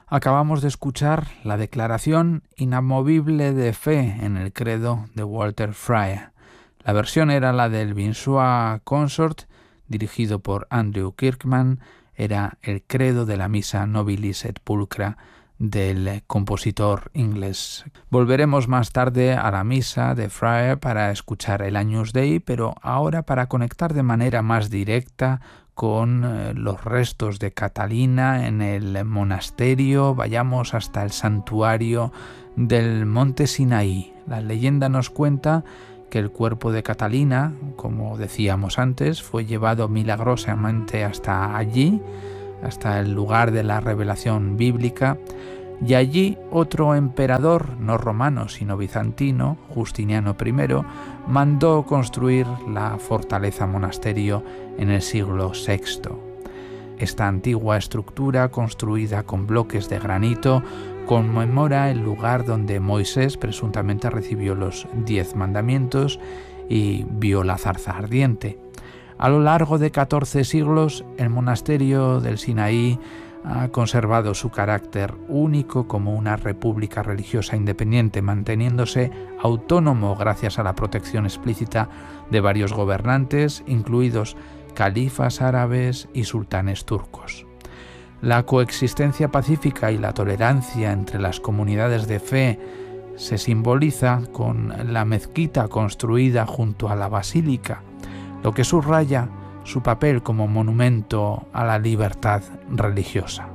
Acabamos de escuchar la declaración inamovible de fe en el credo de Walter Fryer. La versión era la del Vinsua Consort, dirigido por Andrew Kirkman. Era el credo de la Missa Nobilis et Pulcra del compositor inglés. Volveremos más tarde a la misa de Fryer para escuchar el Agnus Dei, pero ahora para conectar de manera más directa con los restos de Catalina en el monasterio. Vayamos hasta el santuario del monte Sinaí. La leyenda nos cuenta que el cuerpo de Catalina, como decíamos antes, fue llevado milagrosamente hasta allí, hasta el lugar de la revelación bíblica, y allí otro emperador, no romano sino bizantino, Justiniano I, mandó construir la fortaleza monasterio en el siglo VI. Esta antigua estructura, construida con bloques de granito, conmemora el lugar donde Moisés presuntamente recibió los 10 mandamientos y vio la zarza ardiente. A lo largo de 14 siglos, el monasterio del Sinaí ha conservado su carácter único como una república religiosa independiente, manteniéndose autónomo gracias a la protección explícita de varios gobernantes, incluidos califas árabes y sultanes turcos. La coexistencia pacífica y la tolerancia entre las comunidades de fe se simboliza con la mezquita construida junto a la basílica, lo que subraya su papel como monumento a la libertad religiosa.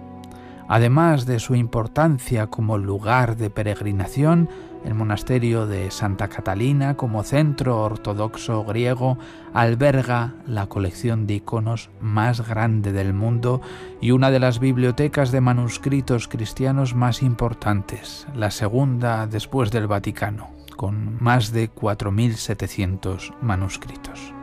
Además de su importancia como lugar de peregrinación, el monasterio de Santa Catalina, como centro ortodoxo griego, alberga la colección de iconos más grande del mundo y una de las bibliotecas de manuscritos cristianos más importantes, la segunda después del Vaticano, con más de 4.700 manuscritos.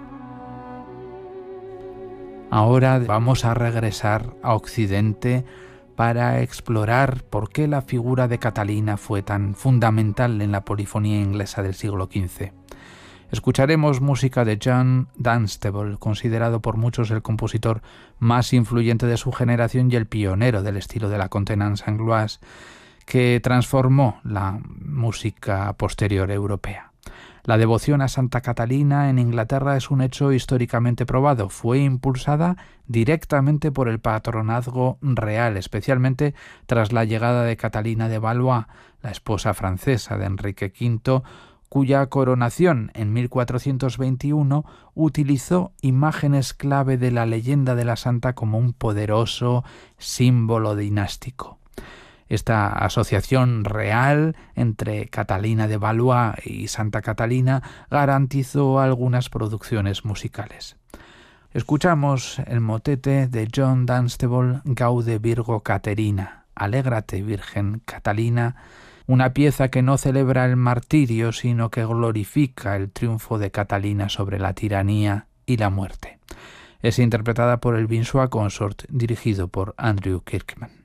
Ahora vamos a regresar a Occidente para explorar por qué la figura de Catalina fue tan fundamental en la polifonía inglesa del siglo XV. Escucharemos música de John Dunstable, considerado por muchos el compositor más influyente de su generación y el pionero del estilo de la contenance angloise, que transformó la música posterior europea. La devoción a Santa Catalina en Inglaterra es un hecho históricamente probado. Fue impulsada directamente por el patronazgo real, especialmente tras la llegada de Catalina de Valois, la esposa francesa de Enrique V, cuya coronación en 1421 utilizó imágenes clave de la leyenda de la santa como un poderoso símbolo dinástico. Esta asociación real entre Catalina de Valois y Santa Catalina garantizó algunas producciones musicales. Escuchamos el motete de John Dunstable, Gaude Virgo Caterina, Alégrate Virgen Catalina, una pieza que no celebra el martirio, sino que glorifica el triunfo de Catalina sobre la tiranía y la muerte. Es interpretada por el Vinsua Consort, dirigido por Andrew Kirkman.